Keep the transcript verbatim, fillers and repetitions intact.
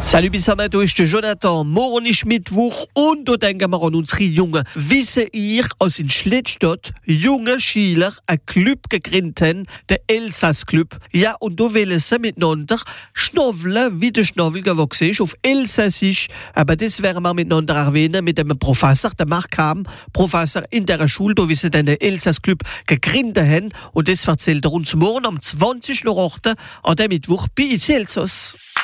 Salut bissammen, du ist der Jonathan. Morgen ist Mittwoch und da denken wir an unsere Jungen. Wissen ihr, als in Schlittstadt junge Schüler einen Club gegründet haben, der Elsass-Club. Ja, und da wollen sie miteinander schnaufeln, wie der Schnabel gewachsen ist, auf Elsassisch. Aber das werden wir miteinander erwähnen mit dem Professor, der Mark Ham, Professor in der Schule, da wie sie den Elsass-Club gegründet haben. Und das erzählt er uns morgen am zwanzigsten Uhr an dem Mittwoch bei I C Elsass.